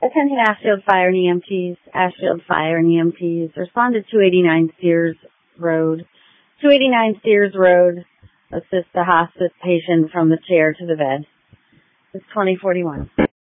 Attending Ashfield Fire and EMTs. Ashfield Fire and EMTs responded to 289 Sears Road. 289 Sears Road assists a hospice patient from the chair to the bed. It's 2041.